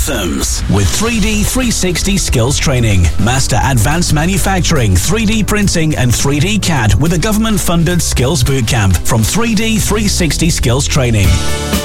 anthems with 3D 360 skills training. Master advanced manufacturing, 3D printing and 3D CAD with a government-funded skills bootcamp from 3D 360 skills training.